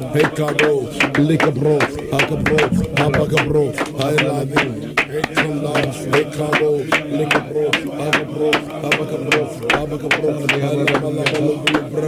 Hekabo, Likabro, Hakabro, Habakabro, Hailadim, Hekanda, Hekabo, Likabro, Habakabro, Habakabro, Habakabro,